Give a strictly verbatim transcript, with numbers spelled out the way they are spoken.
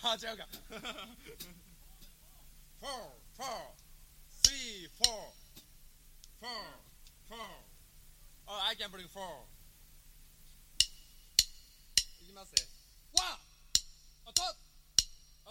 あ違うかフォー、フォー、スリー、フォー、フォー、フォー。Oh, I can bring four.